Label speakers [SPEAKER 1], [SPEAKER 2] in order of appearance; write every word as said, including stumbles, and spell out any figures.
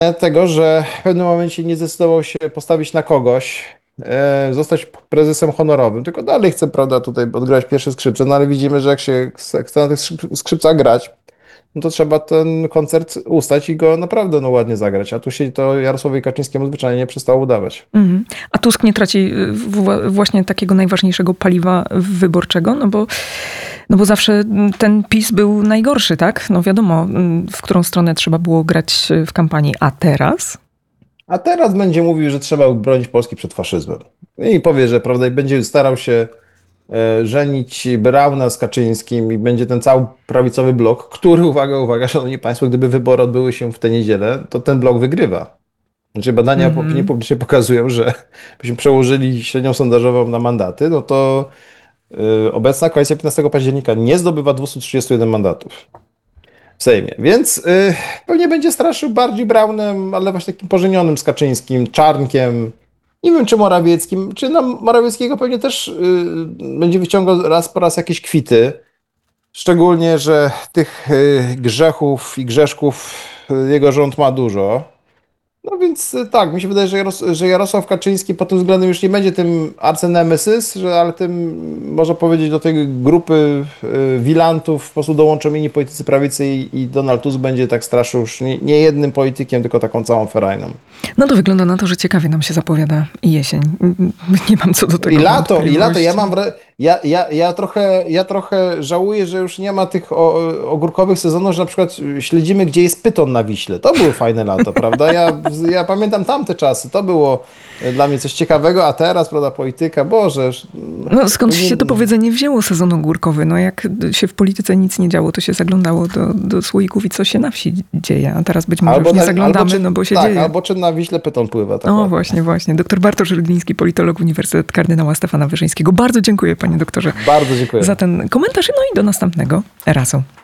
[SPEAKER 1] tego, że w pewnym momencie nie zdecydował się postawić na kogoś, e, zostać prezesem honorowym, tylko dalej chce, prawda, tutaj odgrać pierwsze skrzypce, no ale widzimy, że jak się chce chce na tych skrzyp- skrzypcach grać, no to trzeba ten koncert ustać i go naprawdę no, ładnie zagrać, a tu się to Jarosławowi Kaczyńskiemu zwyczajnie nie przestało udawać.
[SPEAKER 2] Mhm. A Tusk nie traci y, w- właśnie takiego najważniejszego paliwa wyborczego? No bo, no bo zawsze ten PiS był najgorszy, tak? No wiadomo, y, w którą stronę trzeba było grać w kampanii. A teraz?
[SPEAKER 1] A teraz będzie mówił, że trzeba bronić Polski przed faszyzmem. I powie, że prawda, i będzie starał się e, żenić Brauna z Kaczyńskim i będzie ten cały prawicowy blok, który, uwaga, uwaga, szanowni państwo, gdyby wybory odbyły się w tę niedzielę, to ten blok wygrywa. Znaczy badania opinii
[SPEAKER 2] Mhm.
[SPEAKER 1] publicznej pokazują, że byśmy przełożyli średnią sondażową na mandaty, no to y, obecna koalicja piętnastego października nie zdobywa dwieście trzydzieści jeden mandatów w Sejmie. Więc y, pewnie będzie straszył bardziej Braunem, ale właśnie takim pożenionym z Kaczyńskim, Czarnkiem. Nie wiem, czy Morawieckim, czy na Morawieckiego pewnie też y, będzie wyciągał raz po raz jakieś kwity. Szczególnie, że tych y, grzechów i grzeszków y, jego rząd ma dużo. No więc y, tak, mi się wydaje, że, Jaros że Jarosław Kaczyński pod tym względem już nie będzie tym arcynemesis, że, ale tym, można powiedzieć, do tej grupy y, wilantów po prostu dołączą inni politycy prawicy i, i Donald Tusk będzie tak straszył już nie, nie jednym politykiem, tylko taką całą ferajną.
[SPEAKER 2] No to wygląda na to, że ciekawie nam się zapowiada i jesień. Nie mam co do tego
[SPEAKER 1] I lato, i lato. Ja
[SPEAKER 2] wątpliwości.
[SPEAKER 1] mam, wra- ja, ja, ja, trochę, ja trochę żałuję, że już nie ma tych o, ogórkowych sezonów, że na przykład śledzimy, gdzie jest pyton na Wiśle. To było fajne lato, prawda? Ja, ja pamiętam tamte czasy. To było dla mnie coś ciekawego, a teraz, prawda, polityka, Boże. już-
[SPEAKER 2] No skąd
[SPEAKER 1] nie-
[SPEAKER 2] się to powiedzenie wzięło, sezon ogórkowy? No jak się w polityce nic nie działo, to się zaglądało do, do słoików i co się na wsi dzieje. A teraz być może już nie
[SPEAKER 1] na-
[SPEAKER 2] zaglądamy,
[SPEAKER 1] czy,
[SPEAKER 2] no bo się
[SPEAKER 1] tak,
[SPEAKER 2] dzieje.
[SPEAKER 1] albo czy na Wiśle pyton pływa. Tak
[SPEAKER 2] No
[SPEAKER 1] ładnie.
[SPEAKER 2] właśnie, właśnie. Doktor Bartosz Rydliński, politolog, Uniwersytet Kardynała Stefana Wyszyńskiego. Bardzo dziękuję, panie doktorze,
[SPEAKER 1] Bardzo dziękuję.
[SPEAKER 2] za ten komentarz. No i do następnego razu.